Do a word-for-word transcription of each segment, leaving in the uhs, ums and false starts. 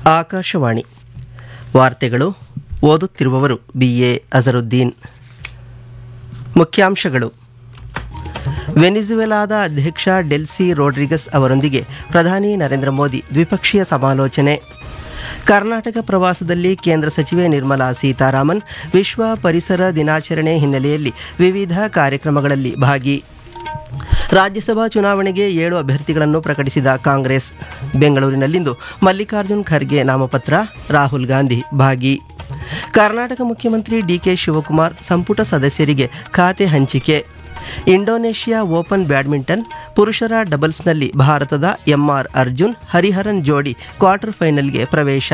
ಆಕಾಶವಾಣಿ ವಾರ್ತೆಗಳು ಓದುತ್ತಿರುವವರು B A Azharuddin. ಮುಖ್ಯಾಂಶಗಳು: ವೆನಿಜುವೆಲಾದ ಅಧ್ಯಕ್ಷ ಡೆಲ್ಸಿ ರೋಡ್ರಿಗಸ್ ಅವರೊಂದಿಗೆ ಪ್ರಧಾನಿ ನರೇಂದ್ರ ಮೋದಿ ದ್ವಿಪಕ್ಷೀಯ ಸಮಾಲೋಚನೆ. ಕರ್ನಾಟಕ ಪ್ರವಾಸದಲ್ಲಿ ಕೇಂದ್ರ ಸಚಿವೆ ನಿರ್ಮಲಾ ಸೀತಾರಾಮನ್. ವಿಶ್ವ ಪರಿಸರ ದಿನಾಚರಣೆ ಹಿನ್ನೆಲೆಯಲ್ಲಿ ವಿವಿಧ ಕಾರ್ಯಕ್ರಮಗಳಲ್ಲಿ ಭಾಗಿ. ರಾಜ್ಯಸಭಾ ಚುನಾವಣೆಗೆ ಏಳು ಅಭ್ಯರ್ಥಿಗಳನ್ನು ಪ್ರಕಟಿಸಿದ ಕಾಂಗ್ರೆಸ್. ಬೆಂಗಳೂರಿನಲ್ಲಿಂದು ಮಲ್ಲಿಕಾರ್ಜುನ್ ಖರ್ಗೆ ನಾಮಪತ್ರ, ರಾಹುಲ್ ಗಾಂಧಿ ಭಾಗಿ. ಕರ್ನಾಟಕ ಮುಖ್ಯಮಂತ್ರಿ ಡಿ ಕೆ ಶಿವಕುಮಾರ್ ಸಂಪುಟ ಸದಸ್ಯರಿಗೆ ಖಾತೆ ಹಂಚಿಕೆ. ಇಂಡೋನೇಷ್ಯಾ ಓಪನ್ ಬ್ಯಾಡ್ಮಿಂಟನ್ ಪುರುಷರ ಡಬಲ್ಸ್ನಲ್ಲಿ ಭಾರತದ ಎಂಆರ್ ಅರ್ಜುನ್ ಹರಿಹರನ್ ಜೋಡಿ ಕ್ವಾರ್ಟರ್ ಫೈನಲ್ಗೆ ಪ್ರವೇಶ.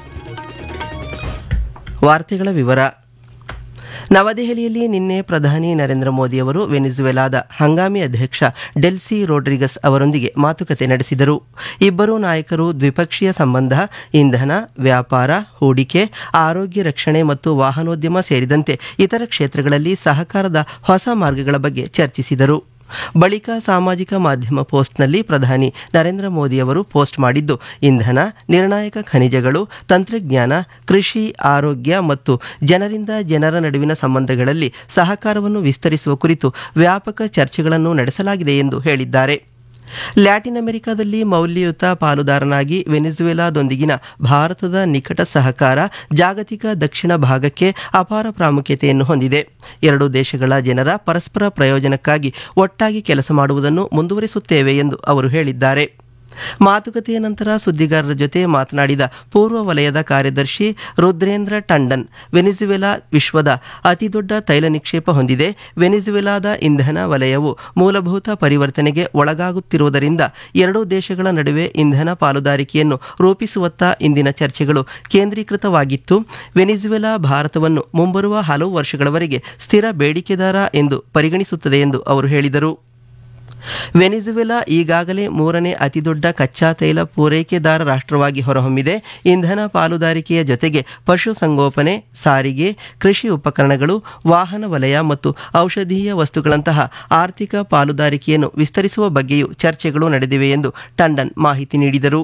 ವಾರ್ತೆಗಳ ವಿವರ. ನವದೆಹಲಿಯಲ್ಲಿ ನಿನ್ನೆ ಪ್ರಧಾನಿ ನರೇಂದ್ರ ಮೋದಿ ಅವರು ವೆನಿಜುವೆಲಾದ ಹಂಗಾಮಿ ಅಧ್ಯಕ್ಷ ಡೆಲ್ಸಿ ರೋಡ್ರಿಗಸ್ ಅವರೊಂದಿಗೆ ಮಾತುಕತೆ ನಡೆಸಿದರು. ಇಬ್ಬರೂ ನಾಯಕರು ದ್ವಿಪಕ್ಷೀಯ ಸಂಬಂಧ, ಇಂಧನ, ವ್ಯಾಪಾರ, ಹೂಡಿಕೆ, ಆರೋಗ್ಯ ರಕ್ಷಣೆ ಮತ್ತು ವಾಹನೋದ್ಯಮ ಸೇರಿದಂತೆ ಇತರ ಕ್ಷೇತ್ರಗಳಲ್ಲಿ ಸಹಕಾರದ ಹೊಸ ಮಾರ್ಗಗಳ ಬಗ್ಗೆ ಚರ್ಚಿಸಿದರು. ಬಳಿಕ ಸಾಮಾಜಿಕ ಮಾಧ್ಯಮ ಪೋಸ್ಟ್ನಲ್ಲಿ ಪ್ರಧಾನಿ ನರೇಂದ್ರ ಮೋದಿ ಅವರು ಪೋಸ್ಟ್ ಮಾಡಿದ್ದು, ಇಂಧನ, ನಿರ್ಣಾಯಕ ಖನಿಜಗಳು, ತಂತ್ರಜ್ಞಾನ, ಕೃಷಿ, ಆರೋಗ್ಯ ಮತ್ತು ಜನರಿಂದ ಜನರ ನಡುವಿನ ಸಂಬಂಧಗಳಲ್ಲಿ ಸಹಕಾರವನ್ನು ವಿಸ್ತರಿಸುವ ಕುರಿತು ವ್ಯಾಪಕ ಚರ್ಚೆಗಳನ್ನು ನಡೆಸಲಾಗಿದೆ ಎಂದು ಹೇಳಿದ್ದಾರೆ. ಲ್ಯಾಟಿನ್ ಅಮೆರಿಕಾದಲ್ಲಿ ಮೌಲ್ಯಯುತ ಪಾಲುದಾರನಾಗಿ ವೆನಿಜುವೆಲಾದೊಂದಿಗಿನ ಭಾರತದ ನಿಕಟ ಸಹಕಾರ ಜಾಗತಿಕ ದಕ್ಷಿಣ ಭಾಗಕ್ಕೆ ಅಪಾರ ಪ್ರಾಮುಖ್ಯತೆಯನ್ನು ಹೊಂದಿದೆ. ಎರಡೂ ದೇಶಗಳ ಜನರ ಪರಸ್ಪರ ಪ್ರಯೋಜನಕ್ಕಾಗಿ ಒಟ್ಟಾಗಿ ಕೆಲಸ ಮಾಡುವುದನ್ನು ಮುಂದುವರಿಸುತ್ತೇವೆ ಎಂದು ಅವರು ಹೇಳಿದ್ದಾರೆ. ಮಾತುಕತೆಯ ನಂತರ ಸುದ್ದಿಗಾರರ ಜೊತೆ ಮಾತನಾಡಿದ ಪೂರ್ವ ವಲಯದ ಕಾರ್ಯದರ್ಶಿ ರುದ್ರೇಂದ್ರ ಟಂಡನ್, ವೆನಿಜುವೆಲಾ ವಿಶ್ವದ ಅತಿದೊಡ್ಡ ತೈಲ ನಿಕ್ಷೇಪ ಹೊಂದಿದೆ. ವೆನಿಜುವೆಲಾದ ಇಂಧನ ವಲಯವು ಮೂಲಭೂತ ಪರಿವರ್ತನೆಗೆ ಒಳಗಾಗುತ್ತಿರುವುದರಿಂದ ಎರಡೂ ದೇಶಗಳ ನಡುವೆ ಇಂಧನ ಪಾಲುದಾರಿಕೆಯನ್ನು ರೂಪಿಸುವತ್ತ ಇಂದಿನ ಚರ್ಚೆಗಳು ಕೇಂದ್ರೀಕೃತವಾಗಿತ್ತು. ವೆನಿಜುವೆಲಾ ಭಾರತವನ್ನು ಮುಂಬರುವ ಹಲವು ವರ್ಷಗಳವರೆಗೆ ಸ್ಥಿರ ಬೇಡಿಕೆದಾರ ಎಂದು ಪರಿಗಣಿಸುತ್ತದೆ ಎಂದು ಅವರು ಹೇಳಿದರು. ವೆನಿಜುವೆಲಾ ಈಗಾಗಲೇ ಮೂರನೇ ಅತಿದೊಡ್ಡ ಕಚ್ಚಾ ತೈಲ ಪೂರೈಕೆದಾರ ರಾಷ್ಟ್ರವಾಗಿ ಹೊರಹೊಮ್ಮಿದೆ. ಇಂಧನ ಪಾಲುದಾರಿಕೆಯ ಜೊತೆಗೆ ಪಶುಸಂಗೋಪನೆ, ಸಾರಿಗೆ, ಕೃಷಿ ಉಪಕರಣಗಳು, ವಾಹನ ವಲಯ ಮತ್ತು ಔಷಧೀಯ ವಸ್ತುಗಳಂತಹ ಆರ್ಥಿಕ ಪಾಲುದಾರಿಕೆಯನ್ನು ವಿಸ್ತರಿಸುವ ಬಗ್ಗೆಯೂ ಚರ್ಚೆಗಳು ನಡೆದಿವೆ ಎಂದು ಟಂಡನ್ ಮಾಹಿತಿ ನೀಡಿದರು.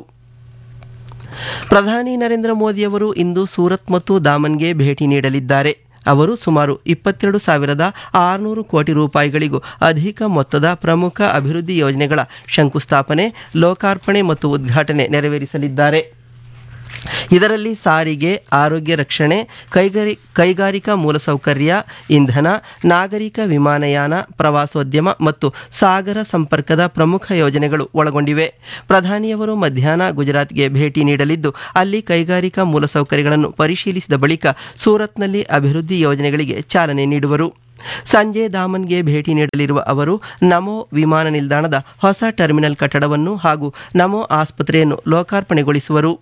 ಪ್ರಧಾನಿ ನರೇಂದ್ರ ಮೋದಿಯವರು ಇಂದು ಸೂರತ್ ಮತ್ತು ದಾಮನ್ಗೆ ಭೇಟಿ ನೀಡಲಿದ್ದಾರೆ. ಅವರು ಸುಮಾರು ಇಪ್ಪತ್ತೆರಡು ಸಾವಿರದ ಆರುನೂರು ಕೋಟಿ ರೂಪಾಯಿಗಳಿಗೂ ಅಧಿಕ ಮೊತ್ತದ ಪ್ರಮುಖ ಅಭಿವೃದ್ಧಿ ಯೋಜನೆಗಳ ಶಂಕುಸ್ಥಾಪನೆ, ಲೋಕಾರ್ಪಣೆ ಮತ್ತು ಉದ್ಘಾಟನೆ ನೆರವೇರಿಸಲಿದ್ದಾರೆ. ಇದರಲ್ಲಿ ಸಾರಿಗೆ, ಆರೋಗ್ಯ ರಕ್ಷಣೆ, ಕೈಗಾರಿ ಕೈಗಾರಿಕಾ ಮೂಲಸೌಕರ್ಯ, ಇಂಧನ, ನಾಗರಿಕ ವಿಮಾನಯಾನ, ಪ್ರವಾಸೋದ್ಯಮ ಮತ್ತು ಸಾಗರ ಸಂಪರ್ಕದ ಪ್ರಮುಖ ಯೋಜನೆಗಳು ಒಳಗೊಂಡಿವೆ. ಪ್ರಧಾನಿಯವರು ಮಧ್ಯಾಹ್ನ ಗುಜರಾತ್ಗೆ ಭೇಟಿ ನೀಡಲಿದ್ದು, ಅಲ್ಲಿ ಕೈಗಾರಿಕಾ ಮೂಲಸೌಕರ್ಯಗಳನ್ನು ಪರಿಶೀಲಿಸಿದ ಬಳಿಕ ಸೂರತ್ನಲ್ಲಿ ಅಭಿವೃದ್ಧಿ ಯೋಜನೆಗಳಿಗೆ ಚಾಲನೆ ನೀಡುವರು. ಸಂಜೆ ದಾಮನ್ಗೆ ಭೇಟಿ ನೀಡಲಿರುವ ಅವರು ನಮೋ ವಿಮಾನ ನಿಲ್ದಾಣದ ಹೊಸ ಟರ್ಮಿನಲ್ ಕಟ್ಟಡವನ್ನು ಹಾಗೂ ನಮೋ ಆಸ್ಪತ್ರೆಯನ್ನು ಲೋಕಾರ್ಪಣೆಗೊಳಿಸುವರು.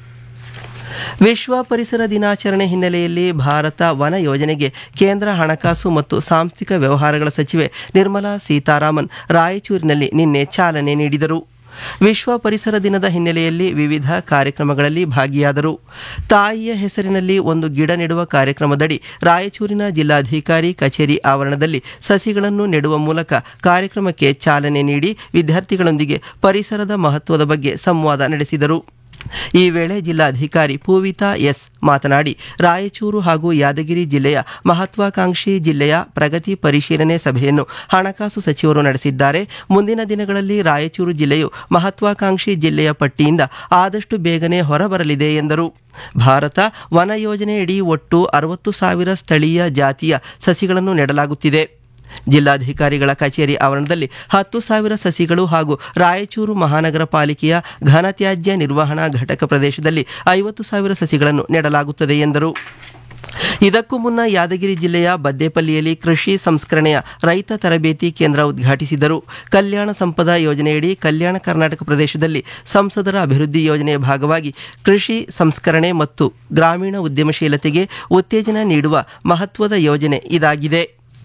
ವಿಶ್ವ ಪರಿಸರ ದಿನಾಚರಣೆ ಹಿನ್ನೆಲೆಯಲ್ಲಿ ಭಾರತ ವನ ಯೋಜನೆಗೆ ಕೇಂದ್ರ ಹಣಕಾಸು ಮತ್ತು ಸಾಂಸ್ಥಿಕ ವ್ಯವಹಾರಗಳ ಸಚಿವೆ ನಿರ್ಮಲಾ ಸೀತಾರಾಮನ್ ರಾಯಚೂರಿನಲ್ಲಿ ನಿನ್ನೆ ಚಾಲನೆ ನೀಡಿದರು. ವಿಶ್ವ ಪರಿಸರ ದಿನದ ಹಿನ್ನೆಲೆಯಲ್ಲಿ ವಿವಿಧ ಕಾರ್ಯಕ್ರಮಗಳಲ್ಲಿ ಭಾಗಿಯಾದರು. ತಾಯಿಯ ಹೆಸರಿನಲ್ಲಿ ಒಂದು ಗಿಡ ನೆಡುವ ಕಾರ್ಯಕ್ರಮದಡಿ ರಾಯಚೂರಿನ ಜಿಲ್ಲಾಧಿಕಾರಿ ಕಚೇರಿ ಆವರಣದಲ್ಲಿ ಸಸಿಗಳನ್ನು ನೆಡುವ ಮೂಲಕ ಕಾರ್ಯಕ್ರಮಕ್ಕೆ ಚಾಲನೆ ನೀಡಿ ವಿದ್ಯಾರ್ಥಿಗಳೊಂದಿಗೆ ಪರಿಸರದ ಮಹತ್ವದ ಬಗ್ಗೆ ಸಂವಾದ ನಡೆಸಿದರು. ಈ ವೇಳೆ ಜಿಲ್ಲಾಧಿಕಾರಿ ಪೂವಿತಾ ಎಸ್ ಮಾತನಾಡಿ, ರಾಯಚೂರು ಹಾಗೂ ಯಾದಗಿರಿ ಜಿಲ್ಲೆಯ ಮಹತ್ವಾಕಾಂಕ್ಷಿ ಜಿಲ್ಲೆಯ ಪ್ರಗತಿ ಪರಿಶೀಲನೆ ಸಭೆಯನ್ನು ಹಣಕಾಸು ಸಚಿವರು ನಡೆಸಿದ್ದಾರೆ. ಮುಂದಿನ ದಿನಗಳಲ್ಲಿ ರಾಯಚೂರು ಜಿಲ್ಲೆಯು ಮಹತ್ವಾಕಾಂಕ್ಷಿ ಜಿಲ್ಲೆಯ ಪಟ್ಟಿಯಿಂದ ಆದಷ್ಟು ಬೇಗನೆ ಹೊರಬರಲಿದೆ ಎಂದರು. ಭಾರತ ವನ ಯೋಜನೆಯಡಿ ಒಟ್ಟು ಅರವತ್ತು ಸಾವಿರ ಸ್ಥಳೀಯ ಜಾತಿಯ ಸಸಿಗಳನ್ನು ನೆಡಲಾಗುತ್ತಿದೆ. ಜಿಲ್ಲಾಧಿಕಾರಿಗಳ ಕಚೇರಿ ಆವರಣದಲ್ಲಿ ಹತ್ತು ಸಾವಿರ ಸಸಿಗಳು ಹಾಗೂ ರಾಯಚೂರು ಮಹಾನಗರ ಪಾಲಿಕೆಯ ಘನತ್ಯಾಜ್ಯ ನಿರ್ವಹಣಾ ಘಟಕ ಪ್ರದೇಶದಲ್ಲಿ ಐವತ್ತು ಸಾವಿರ ಸಸಿಗಳನ್ನು ನೆಡಲಾಗುತ್ತದೆ ಎಂದರು. ಇದಕ್ಕೂ ಮುನ್ನ ಯಾದಗಿರಿ ಜಿಲ್ಲೆಯ ಬದ್ದೇಪಲ್ಲಿಯಲ್ಲಿ ಕೃಷಿ ಸಂಸ್ಕರಣೆಯ ರೈತ ತರಬೇತಿ ಕೇಂದ್ರ ಉದ್ಘಾಟಿಸಿದರು. ಕಲ್ಯಾಣ ಸಂಪದ ಯೋಜನೆಯಡಿ ಕಲ್ಯಾಣ ಕರ್ನಾಟಕ ಪ್ರದೇಶದಲ್ಲಿ ಸಂಸದರ ಅಭಿವೃದ್ಧಿ ಯೋಜನೆಯ ಭಾಗವಾಗಿ ಕೃಷಿ ಸಂಸ್ಕರಣೆ ಮತ್ತು ಗ್ರಾಮೀಣ ಉದ್ಯಮಶೀಲತೆಗೆ ಉತ್ತೇಜನ ನೀಡುವ ಮಹತ್ವದ ಯೋಜನೆ ಇದಾಗಿದೆ.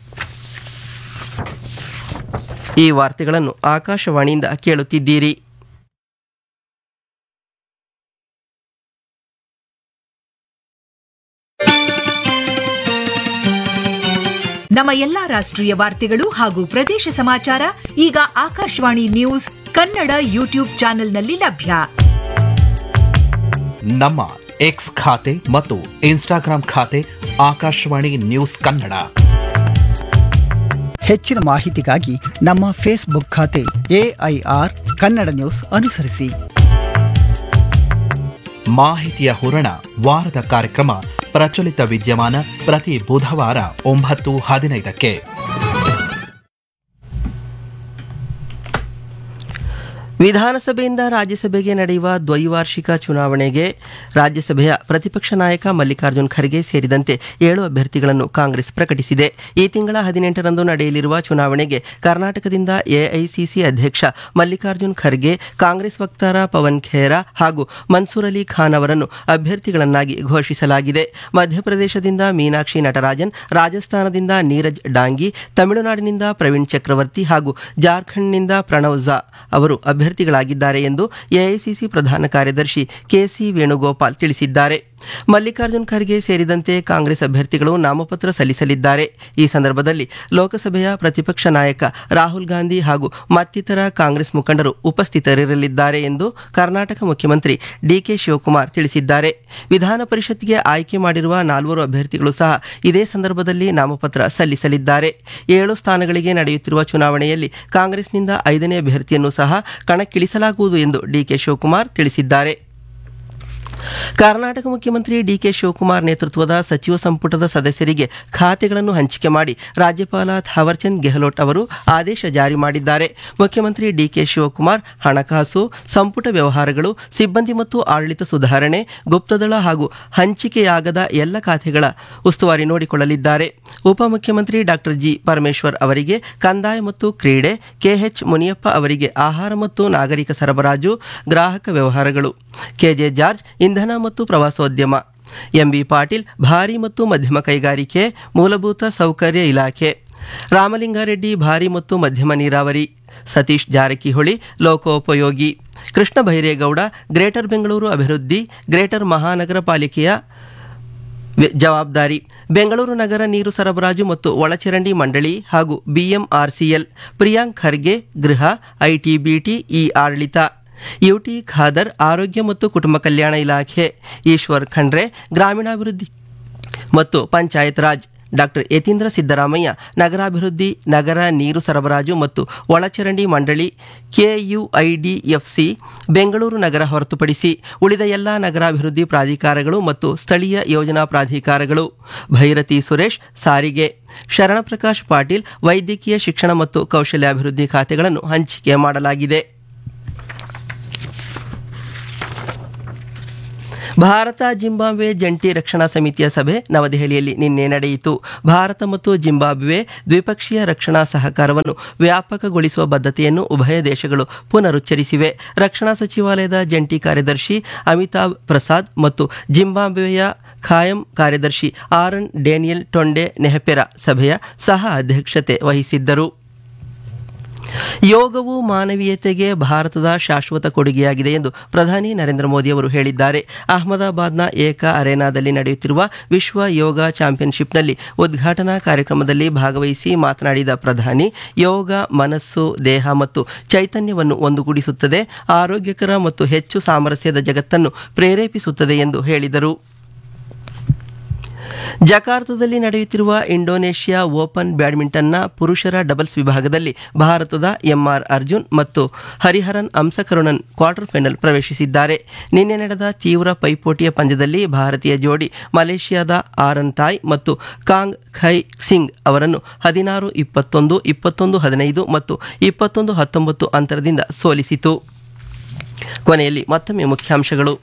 ಈ ವಾರ್ತೆಗಳನ್ನು ಆಕಾಶವಾಣಿಯಿಂದ ಕೇಳುತ್ತಿದ್ದೀರಿ. ನಮ್ಮ ಎಲ್ಲಾ ರಾಷ್ಟ್ರೀಯ ವಾರ್ತೆಗಳು ಹಾಗೂ ಪ್ರದೇಶ ಸಮಾಚಾರ ಈಗ ಆಕಾಶವಾಣಿ ನ್ಯೂಸ್ ಕನ್ನಡ ಯೂಟ್ಯೂಬ್ ಚಾನೆಲ್ನಲ್ಲಿ ಲಭ್ಯ. ನಮ್ಮ ಎಕ್ಸ್ ಖಾತೆ ಮತ್ತು ಇನ್ಸ್ಟಾಗ್ರಾಂ ಖಾತೆ ಆಕಾಶವಾಣಿ ನ್ಯೂಸ್ ಕನ್ನಡ. ಹೆಚ್ಚಿನ ಮಾಹಿತಿಗಾಗಿ ನಮ್ಮ ಫೇಸ್ಬುಕ್ ಖಾತೆ ಎಐಆರ್ ಕನ್ನಡ ನ್ಯೂಸ್ ಅನುಸರಿಸಿ. ಮಾಹಿತಿಯ ಹೂರಣ ವಾರದ ಕಾರ್ಯಕ್ರಮ ಪ್ರಚಲಿತ ವಿದ್ಯಮಾನ ಪ್ರತಿ ಬುಧವಾರ ಒಂಬತ್ತು ಹದಿನೈದಕ್ಕೆ. ವಿಧಾನಸಭೆಯಿಂದ ರಾಜ್ಯಸಭೆಗೆ ನಡೆಯುವ ದ್ವೈವಾರ್ಷಿಕ ಚುನಾವಣೆಗೆ ರಾಜ್ಯಸಭೆಯ ಪ್ರತಿಪಕ್ಷ ನಾಯಕ ಮಲ್ಲಿಕಾರ್ಜುನ್ ಖರ್ಗೆ ಸೇರಿದಂತೆ ಏಳು ಅಭ್ಯರ್ಥಿಗಳನ್ನು ಕಾಂಗ್ರೆಸ್ ಪ್ರಕಟಿಸಿದೆ. ಈ ತಿಂಗಳ ಹದಿನೆಂಟರಂದು ನಡೆಯಲಿರುವ ಚುನಾವಣೆಗೆ ಕರ್ನಾಟಕದಿಂದ ಎಐಸಿಸಿ ಅಧ್ಯಕ್ಷ ಮಲ್ಲಿಕಾರ್ಜುನ್ ಖರ್ಗೆ, ಕಾಂಗ್ರೆಸ್ ವಕ್ತಾರ ಪವನ್ ಖೇರಾ ಹಾಗೂ ಮನ್ಸೂರ್ ಅಲಿ ಖಾನ್ ಅವರನ್ನು ಅಭ್ಯರ್ಥಿಗಳನ್ನಾಗಿ ಘೋಷಿಸಲಾಗಿದೆ. ಮಧ್ಯಪ್ರದೇಶದಿಂದ ಮೀನಾಕ್ಷಿ ನಟರಾಜನ್, ರಾಜಸ್ಥಾನದಿಂದ ನೀರಜ್ ಡಾಂಗಿ, ತಮಿಳುನಾಡಿನಿಂದ ಪ್ರವೀಣ್ ಚಕ್ರವರ್ತಿ ಹಾಗೂ ಜಾರ್ಖಂಡ್ನಿಂದ ಪ್ರಣವ್ ಝಾ ಅವರು ಅಭ್ಯರ್ಥಿಗಳಾಗಿದ್ದಾರೆ ಎಂದು ಎಐಸಿಸಿ ಪ್ರಧಾನ ಕಾರ್ಯದರ್ಶಿ ಕೆಸಿ ವೇಣುಗೋಪಾಲ್ ತಿಳಿಸಿದ್ದಾರೆ. ಮಲ್ಲಿಕಾರ್ಜುನ್ ಖರ್ಗೆ ಸೇರಿದಂತೆ ಕಾಂಗ್ರೆಸ್ ಅಭ್ಯರ್ಥಿಗಳು ನಾಮಪತ್ರ ಸಲ್ಲಿಸಲಿದ್ದಾರೆ. ಈ ಸಂದರ್ಭದಲ್ಲಿ ಲೋಕಸಭೆಯ ಪ್ರತಿಪಕ್ಷ ನಾಯಕ ರಾಹುಲ್ ಗಾಂಧಿ ಹಾಗೂ ಮತ್ತಿತರ ಕಾಂಗ್ರೆಸ್ ಮುಖಂಡರು ಉಪಸ್ಥಿತರಿರಲಿದ್ದಾರೆ ಎಂದು ಕರ್ನಾಟಕ ಮುಖ್ಯಮಂತ್ರಿ ಡಿಕೆ ಶಿವಕುಮಾರ್ ತಿಳಿಸಿದ್ದಾರೆ. ವಿಧಾನ ಪರಿಷತ್ಗೆ ಆಯ್ಕೆ ಮಾಡಿರುವ ನಾಲ್ವರು ಅಭ್ಯರ್ಥಿಗಳು ಸಹ ಇದೇ ಸಂದರ್ಭದಲ್ಲಿ ನಾಮಪತ್ರ ಸಲ್ಲಿಸಲಿದ್ದಾರೆ. ಏಳು ಸ್ಥಾನಗಳಿಗೆ ನಡೆಯುತ್ತಿರುವ ಚುನಾವಣೆಯಲ್ಲಿ ಕಾಂಗ್ರೆಸ್ನಿಂದ ಐದನೇ ಅಭ್ಯರ್ಥಿಯನ್ನು ಸಹ ಕಣಕ್ಕಿಳಿಸಲಾಗುವುದು ಎಂದು ಡಿಕೆ ಶಿವಕುಮಾರ್ ತಿಳಿಸಿದ್ದಾರೆ. ಕರ್ನಾಟಕ ಮುಖ್ಯಮಂತ್ರಿ ಡಿಕೆ ಶಿವಕುಮಾರ್ ನೇತೃತ್ವದ ಸಚಿವ ಸಂಪುಟದ ಸದಸ್ಯರಿಗೆ ಖಾತೆಗಳನ್ನು ಹಂಚಿಕೆ ಮಾಡಿ ರಾಜ್ಯಪಾಲ ಥಾವರ್ಚಂದ್ ಗೆಹ್ಲೋಟ್ ಅವರು ಆದೇಶ ಜಾರಿ ಮಾಡಿದ್ದಾರೆ. ಮುಖ್ಯಮಂತ್ರಿ ಡಿಕೆ ಶಿವಕುಮಾರ್ ಹಣಕಾಸು, ಸಂಪುಟ ವ್ಯವಹಾರಗಳು, ಸಿಬ್ಬಂದಿ ಮತ್ತು ಆಡಳಿತ ಸುಧಾರಣೆ, ಗುಪ್ತದಳ ಹಾಗೂ ಹಂಚಿಕೆಯಾಗದ ಎಲ್ಲ ಖಾತೆಗಳ ಉಸ್ತುವಾರಿ ನೋಡಿಕೊಳ್ಳಲಿದ್ದಾರೆ. ಉಪಮುಖ್ಯಮಂತ್ರಿ ಡಾಕ್ಟರ್ ಜಿ ಪರಮೇಶ್ವರ್ ಅವರಿಗೆ ಕಂದಾಯ ಮತ್ತು ಕ್ರೀಡೆ, ಕೆಎಚ್ ಮುನಿಯಪ್ಪ ಅವರಿಗೆ ಆಹಾರ ಮತ್ತು ನಾಗರಿಕ ಸರಬರಾಜು, ಗ್ರಾಹಕ ವ್ಯವಹಾರಗಳು, ಕೆಜೆ ಜಾರ್ಜ್ ಇಂಧನ ಮತ್ತು ಪ್ರವಾಸೋದ್ಯಮ, ಎಂಬಿ ಪಾಟೀಲ್ ಭಾರಿ ಮತ್ತು ಮಧ್ಯಮ ಕೈಗಾರಿಕೆ, ಮೂಲಭೂತ ಸೌಕರ್ಯ ಇಲಾಖೆ, ರಾಮಲಿಂಗಾರೆಡ್ಡಿ ಭಾರಿ ಮತ್ತು ಮಧ್ಯಮ ನೀರಾವರಿ, ಸತೀಶ್ ಜಾರಕಿಹೊಳಿ ಲೋಕೋಪಯೋಗಿ, ಕೃಷ್ಣ ಬೈರೇಗೌಡ ಗ್ರೇಟರ್ ಬೆಂಗಳೂರು ಅಭಿವೃದ್ಧಿ, ಗ್ರೇಟರ್ ಮಹಾನಗರ ಪಾಲಿಕೆಯ ಜವಾಬ್ದಾರಿ, ಬೆಂಗಳೂರು ನಗರ ನೀರು ಸರಬರಾಜು ಮತ್ತು ಒಳಚರಂಡಿ ಮಂಡಳಿ ಹಾಗೂ ಬಿಎಂಆರ್ಸಿಎಲ್, ಪ್ರಿಯಾಂಕ್ ಖರ್ಗೆ ಗೃಹ, ಐಟಿಬಿಟಿ, ಇ ಆಡಳಿತ, ಯುಟಿ ಖಾದರ್ ಆರೋಗ್ಯ ಮತ್ತು ಕುಟುಂಬ ಕಲ್ಯಾಣ ಇಲಾಖೆ, ಈಶ್ವರ್ ಖಂಡ್ರೆ ಗ್ರಾಮೀಣಾಭಿವೃದ್ಧಿ ಮತ್ತು ಪಂಚಾಯತ್ ರಾಜ್, ಡಾಕ್ಟರ್ ಯತೀಂದ್ರ ಸಿದ್ದರಾಮಯ್ಯ ನಗರಾಭಿವೃದ್ಧಿ, ನಗರ ನೀರು ಸರಬರಾಜು ಮತ್ತು ಒಳಚರಂಡಿ ಮಂಡಳಿ, ಕೆಯುಐಡಿಎಫ್ಸಿ, ಬೆಂಗಳೂರು ನಗರ ಹೊರತುಪಡಿಸಿ ಉಳಿದ ಎಲ್ಲ ನಗರಾಭಿವೃದ್ಧಿ ಪ್ರಾಧಿಕಾರಗಳು ಮತ್ತು ಸ್ಥಳೀಯ ಯೋಜನಾ ಪ್ರಾಧಿಕಾರಗಳು, ಭೈರತಿ ಸುರೇಶ್ ಸಾರಿಗೆ, ಶರಣಪ್ರಕಾಶ್ ಪಾಟೀಲ್ ವೈದ್ಯಕೀಯ ಶಿಕ್ಷಣ ಮತ್ತು ಕೌಶಲ್ಯಾಭಿವೃದ್ಧಿ ಖಾತೆಗಳನ್ನು ಹಂಚಿಕೆ ಮಾಡಲಾಗಿದೆ. ಭಾರತ ಜಿಂಬಾಬ್ವೆ ಜಂಟಿ ರಕ್ಷಣಾ ಸಮಿತಿಯ ಸಭೆ ನವದೆಹಲಿಯಲ್ಲಿ ನಿನ್ನೆ ನಡೆಯಿತು. ಭಾರತ ಮತ್ತು ಜಿಂಬಾಬ್ವೆ ದ್ವಿಪಕ್ಷೀಯ ರಕ್ಷಣಾ ಸಹಕಾರವನ್ನು ವ್ಯಾಪಕಗೊಳಿಸುವ ಬದ್ಧತೆಯನ್ನು ಉಭಯ ದೇಶಗಳು ಪುನರುಚ್ಚರಿಸಿವೆ. ರಕ್ಷಣಾ ಸಚಿವಾಲಯದ ಜಂಟಿ ಕಾರ್ಯದರ್ಶಿ ಅಮಿತಾಬ್ ಪ್ರಸಾದ್ ಮತ್ತು ಜಿಂಬಾಬ್ವೆಯ ಖಾಯಂ ಕಾರ್ಯದರ್ಶಿ ಆರನ್ ಡೇನಿಯಲ್ ಟೊಂಡೆ ನೆಹಪೆರ ಸಭೆಯ ಸಹ ಅಧ್ಯಕ್ಷತೆ ವಹಿಸಿದ್ದರು. ಯೋಗವು ಮಾನವೀಯತೆಗೆ ಭಾರತದ ಶಾಶ್ವತ ಕೊಡುಗೆಯಾಗಿದೆ ಎಂದು ಪ್ರಧಾನಿ ನರೇಂದ್ರ ಮೋದಿ ಅವರು ಹೇಳಿದ್ದಾರೆ. ಅಹಮದಾಬಾದ್ನ ಏಕ ಅರೆನಾದಲ್ಲಿ ನಡೆಯುತ್ತಿರುವ ವಿಶ್ವ ಯೋಗ ಚಾಂಪಿಯನ್ಶಿಪ್ನಲ್ಲಿ ಉದ್ಘಾಟನಾ ಕಾರ್ಯಕ್ರಮದಲ್ಲಿ ಭಾಗವಹಿಸಿ ಮಾತನಾಡಿದ ಪ್ರಧಾನಿ, ಯೋಗ ಮನಸ್ಸು, ದೇಹ ಮತ್ತು ಚೈತನ್ಯವನ್ನು ಒಂದುಗೂಡಿಸುತ್ತದೆ, ಆರೋಗ್ಯಕರ ಮತ್ತು ಹೆಚ್ಚು ಸಾಮರಸ್ಯದ ಜಗತ್ತನ್ನು ಪ್ರೇರೇಪಿಸುತ್ತದೆ ಎಂದು ಹೇಳಿದರು. ಜಕಾರ್ತದಲ್ಲಿ ನಡೆಯುತ್ತಿರುವ ಇಂಡೋನೇಷ್ಯಾ ಓಪನ್ ಬ್ಯಾಡ್ಮಿಂಟನ್ನ ಪುರುಷರ ಡಬಲ್ಸ್ ವಿಭಾಗದಲ್ಲಿ ಭಾರತದ ಎಂಆರ್ ಅರ್ಜುನ್ ಮತ್ತು ಹರಿಹರನ್ ಅಂಸಕರುಣನ್ ಕ್ವಾರ್ಟರ್ ಫೈನಲ್ ಪ್ರವೇಶಿಸಿದ್ದಾರೆ. ನಿನ್ನೆ ನಡೆದ ತೀವ್ರ ಪೈಪೋಟಿಯ ಪಂದ್ಯದಲ್ಲಿ ಭಾರತೀಯ ಜೋಡಿ ಮಲೇಷ್ಯಾದ ಆರನ್ ತಾಯ್ ಮತ್ತು ಕಾಂಗ್ ಖೈ ಸಿಂಗ್ ಅವರನ್ನು ಹದಿನಾರು ಇಪ್ಪತ್ತೊಂದು, ಇಪ್ಪತ್ತೊಂದು ಹದಿನೈದು ಮತ್ತು ಇಪ್ಪತ್ತೊಂದು ಹತ್ತೊಂಬತ್ತು ಅಂತರದಿಂದ ಸೋಲಿಸಿತು. ಕೊನೆಯಲ್ಲಿ ಮತ್ತೊಮ್ಮೆ ಮುಖ್ಯಾಂಶಗಳು.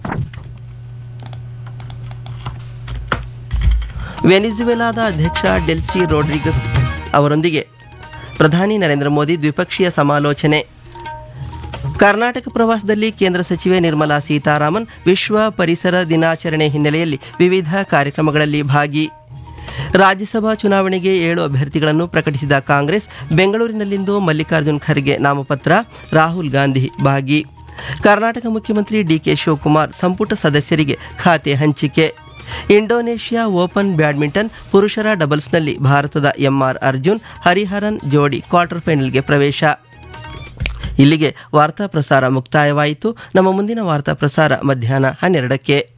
ವೆನಿಜುವೆಲಾದ ಅಧ್ಯಕ್ಷ ಡೆಲ್ಸಿ ರೋಡ್ರಿಗಸ್ ಅವರೊಂದಿಗೆ ಪ್ರಧಾನಿ ನರೇಂದ್ರ ಮೋದಿ ದ್ವಿಪಕ್ಷೀಯ ಸಮಾಲೋಚನೆ. ಕರ್ನಾಟಕ ಪ್ರವಾಸದಲ್ಲಿ ಕೇಂದ್ರ ಸಚಿವೆ ನಿರ್ಮಲಾ ಸೀತಾರಾಮನ್ ವಿಶ್ವ ಪರಿಸರ ದಿನಾಚರಣೆ ಹಿನ್ನೆಲೆಯಲ್ಲಿ ವಿವಿಧ ಕಾರ್ಯಕ್ರಮಗಳಲ್ಲಿ ಭಾಗಿ. ರಾಜ್ಯಸಭಾ ಚುನಾವಣೆಗೆ ಏಳು ಅಭ್ಯರ್ಥಿಗಳನ್ನು ಪ್ರಕಟಿಸಿದ ಕಾಂಗ್ರೆಸ್, ಬೆಂಗಳೂರಿನಲ್ಲಿಂದು ಮಲ್ಲಿಕಾರ್ಜುನ್ ಖರ್ಗೆ ನಾಮಪತ್ರ, ರಾಹುಲ್ ಗಾಂಧಿ ಭಾಗಿ. ಕರ್ನಾಟಕ ಮುಖ್ಯಮಂತ್ರಿ ಡಿಕೆ ಶಿವಕುಮಾರ್ ಸಂಪುಟ ಸದಸ್ಯರಿಗೆ ಖಾತೆ ಹಂಚಿಕೆ. ಇಂಡೋನೇಷ್ಯಾ ಓಪನ್ ಬ್ಯಾಡ್ಮಿಂಟನ್ ಪುರುಷರ ಡಬಲ್ಸ್ನಲ್ಲಿ ಭಾರತದ ಎಂಆರ್ ಅರ್ಜುನ್ ಹರಿಹರನ್ ಜೋಡಿ ಕ್ವಾರ್ಟರ್ ಫೈನಲ್ಗೆ ಪ್ರವೇಶ. ಇಲ್ಲಿಗೆ ವಾರ್ತಾ ಪ್ರಸಾರ ಮುಕ್ತಾಯವಾಯಿತು. ನಮ್ಮ ಮುಂದಿನ ವಾರ್ತಾ ಪ್ರಸಾರ ಮಧ್ಯಾಹ್ನ ಹನ್ನೆರಡಕ್ಕೆ.